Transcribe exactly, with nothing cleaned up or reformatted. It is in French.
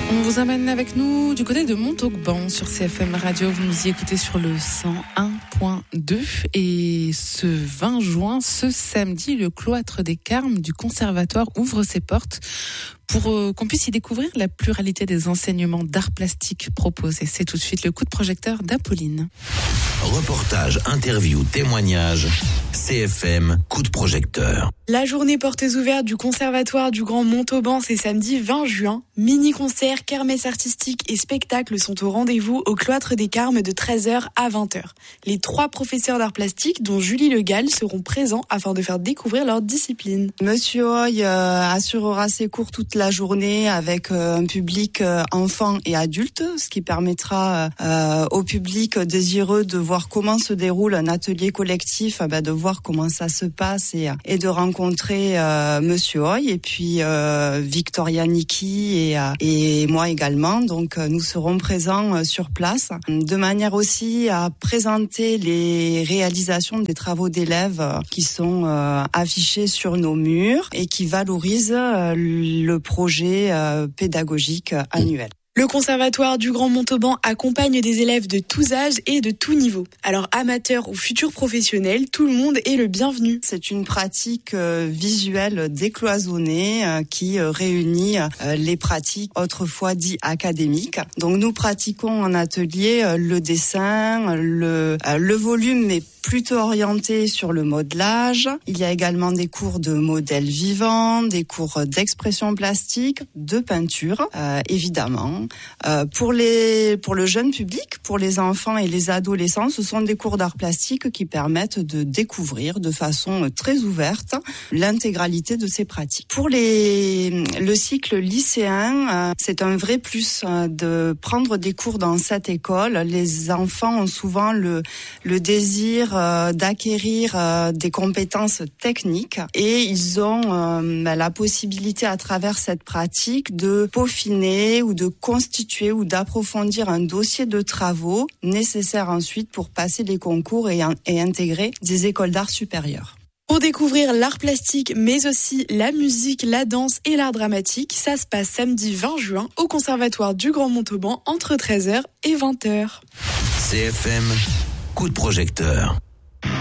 On vous amène avec nous du côté de Montauban sur C F M Radio. Vous nous y écoutez sur le cent un point deux. Et ce vingt juin, ce samedi, le cloître des Carmes du Conservatoire ouvre ses portes pour euh, qu'on puisse y découvrir la pluralité des enseignements d'art plastique proposés. C'est tout de suite le coup de projecteur d'Apolline. Reportage, interview, témoignage, C F M, coup de projecteur. La journée portes ouvertes du Conservatoire du Grand Montauban, c'est samedi vingt juin. Mini-concerts, kermesse artistique et spectacles sont au rendez-vous au cloître des Carmes de treize heures à vingt heures. Les trois professeurs d'art plastique, dont Julie Le Gall, seront présents afin de faire découvrir leur discipline. Monsieur Hoy euh, assurera ses cours toute la journée avec euh, un public euh, enfant et adulte, ce qui permettra euh, au public désireux de voir comment se déroule un atelier collectif, euh, bah, de voir comment ça se passe et, et de rencontrer euh, Monsieur Hoy et puis euh, Victoria Niki et, euh, et moi également. Donc euh, nous serons présents euh, sur place, de manière aussi à présenter les réalisations des travaux d'élèves euh, qui sont euh, affichés sur nos murs et qui valorisent euh, le projet euh, pédagogique annuel. Le Conservatoire du Grand Montauban accompagne des élèves de tous âges et de tous niveaux. Alors amateurs ou futurs professionnels, tout le monde est le bienvenu. C'est une pratique euh, visuelle décloisonnée euh, qui euh, réunit euh, les pratiques autrefois dites académiques. Donc nous pratiquons en atelier euh, le dessin, le, euh, le volume est plutôt orienté sur le modelage. Il y a également des cours de modèles vivants, des cours d'expression plastique, de peinture, euh, évidemment. Euh, pour les, pour le jeune public, pour les enfants et les adolescents, ce sont des cours d'art plastique qui permettent de découvrir de façon très ouverte l'intégralité de ces pratiques. Pour les, le cycle lycéen, euh, c'est un vrai plus euh, de prendre des cours dans cette école. Les enfants ont souvent le, le désir euh, d'acquérir euh, des compétences techniques et ils ont euh, la possibilité à travers cette pratique de peaufiner ou de constituer ou d'approfondir un dossier de travaux nécessaire ensuite pour passer les concours et, et intégrer des écoles d'art supérieures. Pour découvrir l'art plastique, mais aussi la musique, la danse et l'art dramatique, ça se passe samedi vingt juin au Conservatoire du Grand Montauban entre treize heures et vingt heures. C F M, coup de projecteur.